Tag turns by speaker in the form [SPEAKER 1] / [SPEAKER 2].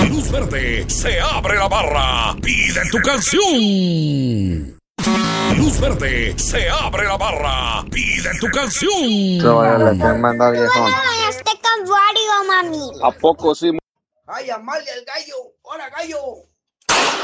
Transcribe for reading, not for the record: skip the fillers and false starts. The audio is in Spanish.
[SPEAKER 1] Luz verde, se abre la barra. Pide tu canción. Luz verde, se abre la barra. Pide tu canción.
[SPEAKER 2] Le manda viejo.
[SPEAKER 3] Este calvario, mami.
[SPEAKER 2] ¿A poco sí?
[SPEAKER 4] Ay, Amalia, el gallo. Hola, gallo.